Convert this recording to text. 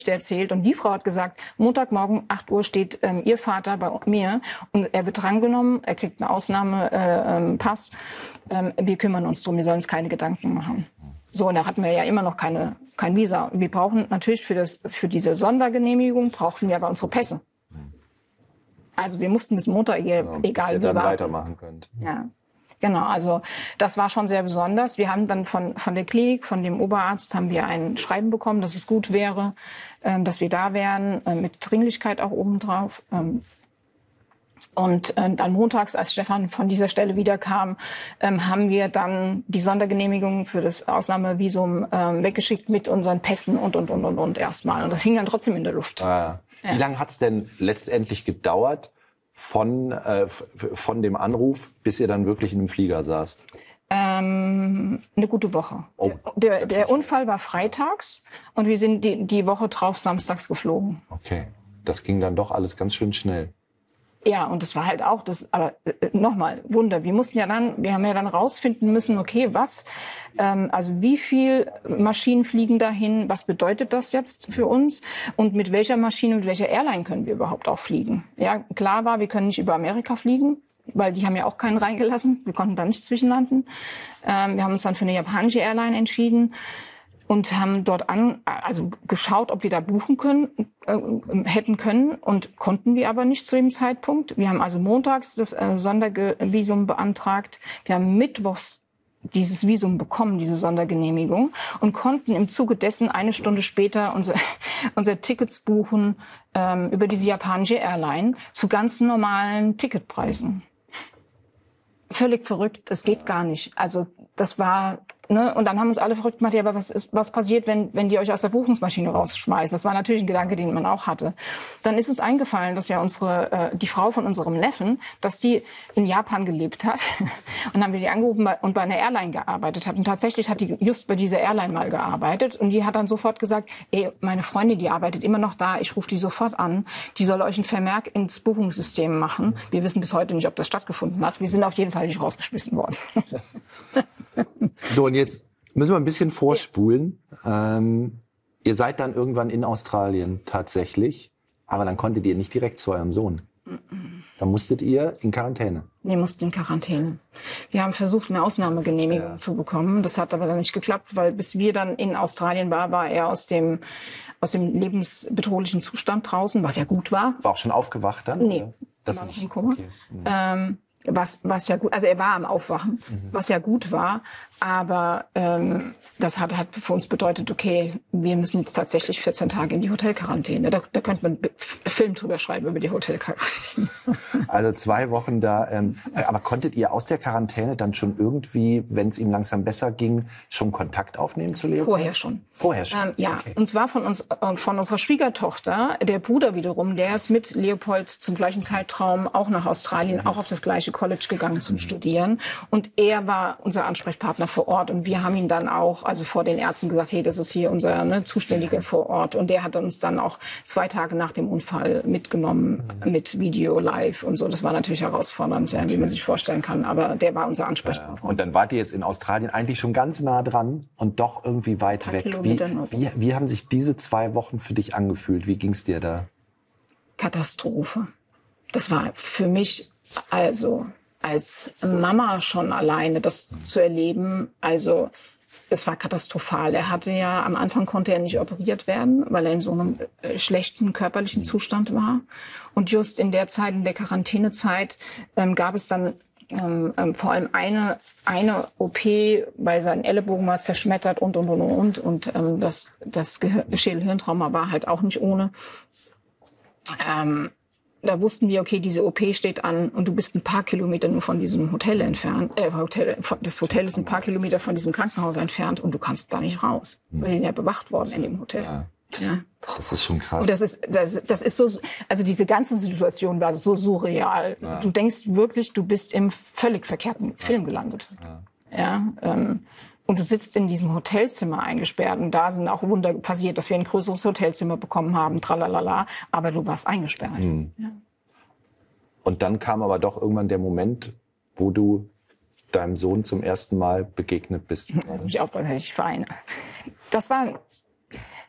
erzählt und die Frau hat gesagt, Montagmorgen 8 Uhr steht ihr Vater bei mir und er wird drangenommen, er kriegt einen Ausnahmepass. Wir kümmern uns drum, wir sollen uns keine Gedanken machen. So, und da hatten wir ja immer noch kein Visa. Wir brauchen natürlich für diese Sondergenehmigung brauchten wir aber unsere Pässe. Also wir mussten bis Montag, egal bis ihr dann weitermachen könnt. Ja. Genau, also das war schon sehr besonders. Wir haben dann von der Klinik, von dem Oberarzt, haben wir ein Schreiben bekommen, dass es gut wäre, dass wir da wären, mit Dringlichkeit auch obendrauf. Und dann montags, als Stefan von dieser Stelle wiederkam, haben wir dann die Sondergenehmigung für das Ausnahmevisum weggeschickt mit unseren Pässen und erstmal. Und das hing dann trotzdem in der Luft. Ja. Wie lange hat es denn letztendlich gedauert, von dem Anruf, bis ihr dann wirklich in dem Flieger saßt? Eine gute Woche. Oh, der Unfall war freitags und wir sind die Woche drauf samstags geflogen. Okay, das ging dann doch alles ganz schön schnell. Ja, und das war halt auch das, aber nochmal, Wunder. Wir haben ja dann rausfinden müssen, okay, also wie viel Maschinen fliegen dahin, was bedeutet das jetzt für uns und mit welcher Maschine, mit welcher Airline können wir überhaupt auch fliegen? Ja, klar war, wir können nicht über Amerika fliegen, weil die haben ja auch keinen reingelassen. Wir konnten da nicht zwischenlanden. Wir haben uns dann für eine japanische Airline entschieden und haben dort geschaut, ob wir da buchen hätten können und konnten wir aber nicht zu dem Zeitpunkt. Wir haben also montags das Sondervisum beantragt. Wir haben mittwochs dieses Visum bekommen, diese Sondergenehmigung, und konnten im Zuge dessen eine Stunde später unsere Tickets buchen über diese japanische Airline zu ganz normalen Ticketpreisen. Völlig verrückt, das geht gar nicht. Also das war, ne, und dann haben uns alle verrückt gemacht, ja, aber was passiert, wenn die euch aus der Buchungsmaschine rausschmeißen? Das war natürlich ein Gedanke, den man auch hatte. Dann ist uns eingefallen, dass ja die Frau von unserem Neffen, dass die in Japan gelebt hat. Und dann haben wir die angerufen und bei einer Airline gearbeitet hat. Und tatsächlich hat die just bei dieser Airline mal gearbeitet. Und die hat dann sofort gesagt, ey, meine Freundin, die arbeitet immer noch da, ich rufe die sofort an. Die soll euch einen Vermerk ins Buchungssystem machen. Wir wissen bis heute nicht, ob das stattgefunden hat. Wir sind auf jeden Fall nicht rausgeschmissen worden. So, und jetzt müssen wir ein bisschen vorspulen. Ihr seid dann irgendwann in Australien tatsächlich, aber dann konntet ihr nicht direkt zu eurem Sohn. Dann musstet ihr in Quarantäne. Wir mussten in Quarantäne. Wir haben versucht, eine Ausnahmegenehmigung zu bekommen. Das hat aber dann nicht geklappt, weil bis wir dann in Australien war er aus dem lebensbedrohlichen Zustand draußen, was ja gut war. War auch schon aufgewacht dann? Nee, das war nicht im Koma. Okay. Was ja gut, also er war am Aufwachen, was ja gut war, aber das hat für uns bedeutet, okay, wir müssen jetzt tatsächlich 14 Tage in die Hotelquarantäne. Da könnte man einen Film drüber schreiben über die Hotelquarantäne. Also 2 Wochen da, aber konntet ihr aus der Quarantäne dann schon irgendwie, wenn es ihm langsam besser ging, schon Kontakt aufnehmen zu Leopold? Vorher schon. Vorher schon? Ja, okay. Und zwar von unserer Schwiegertochter, der Bruder wiederum, der ist mit Leopold zum gleichen Zeitraum auch nach Australien, auch auf das gleiche College gegangen zum Studieren. Und er war unser Ansprechpartner vor Ort. Und wir haben ihn dann auch, also vor den Ärzten gesagt, hey, das ist hier unser Zuständiger vor Ort. Und der hat uns dann auch 2 Tage nach dem Unfall mitgenommen mit Video live und so. Das war natürlich herausfordernd, wie man sich vorstellen kann. Aber der war unser Ansprechpartner. Und dann wart ihr jetzt in Australien eigentlich schon ganz nah dran und doch irgendwie weit weg. Wie haben sich diese 2 Wochen für dich angefühlt? Wie ging es dir da? Katastrophe. Das war für mich, also als Mama schon alleine das zu erleben, also es war katastrophal. Er hatte ja, am Anfang konnte er nicht operiert werden, weil er in so einem schlechten körperlichen Zustand war. Und just in der Zeit, in der Quarantänezeit, gab es dann vor allem eine OP, weil sein Ellenbogen war zerschmettert und. Und das Schädel-Hirntrauma war halt auch nicht ohne. Da wussten wir, okay, diese OP steht an und du bist ein paar Kilometer nur von diesem Hotel entfernt. Das Hotel ist ein paar Kilometer von diesem Krankenhaus entfernt und du kannst da nicht raus. Weil die sind ja bewacht worden in dem Hotel. Ja. Das ist schon krass. Und das ist so, also diese ganze Situation war so surreal. Ja. Du denkst wirklich, du bist im völlig verkehrten Film gelandet. Und du sitzt in diesem Hotelzimmer eingesperrt und da sind auch Wunder passiert, dass wir ein größeres Hotelzimmer bekommen haben, tralalala, aber du warst eingesperrt. Ja. Und dann kam aber doch irgendwann der Moment, wo du deinem Sohn zum ersten Mal begegnet bist. Ich auch, weil ich vereine. Das war